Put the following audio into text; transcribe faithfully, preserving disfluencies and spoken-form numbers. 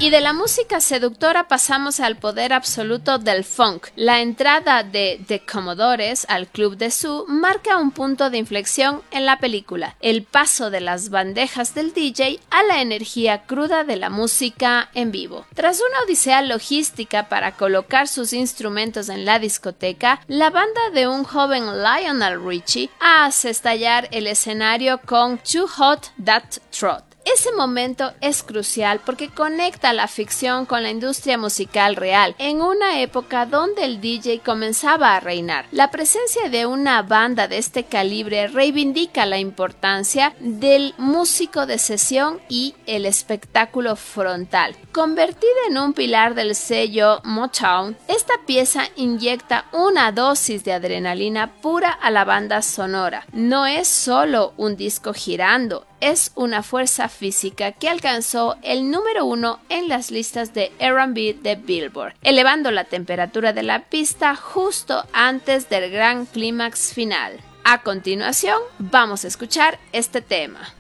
Y de la música seductora pasamos al poder absoluto del funk. La entrada de The Commodores al Club de Sue marca un punto de inflexión en la película, el paso de las bandejas del D J a la energía cruda de la música en vivo. Tras una odisea logística para colocar sus instrumentos en la discoteca, la banda de un joven Lionel Richie hace estallar el escenario con Too Hot That Trot. Ese momento es crucial porque conecta la ficción con la industria musical real, en una época donde el D J comenzaba a reinar. La presencia de una banda de este calibre reivindica la importancia del músico de sesión y el espectáculo frontal. Convertida en un pilar del sello Motown, esta pieza inyecta una dosis de adrenalina pura a la banda sonora. No es solo un disco girando, es una fuerza física que alcanzó el número uno en las listas de R and B de Billboard, elevando la temperatura de la pista justo antes del gran clímax final. A continuación, vamos a escuchar este tema.